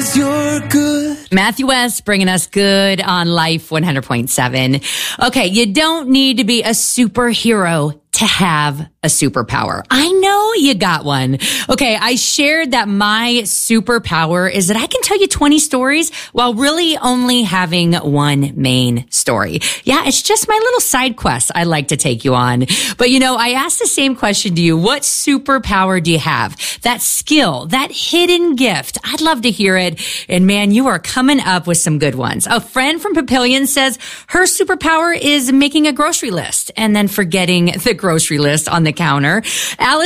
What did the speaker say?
'cause you're good. Matthew West bringing us good on Life 100.7. Okay, you don't need to be a superhero to have a superpower. I know you got one. Okay, I shared that my superpower is that I can tell you 20 stories while really only having one main story. Yeah, it's just my little side quest I like to take you on. But I asked the same question to you. What superpower do you have? That skill, that hidden gift. I'd love to hear it. And man, you are coming up with some good ones. A friend from Papillion says her superpower is making a grocery list and then forgetting the grocery list on the counter. Alice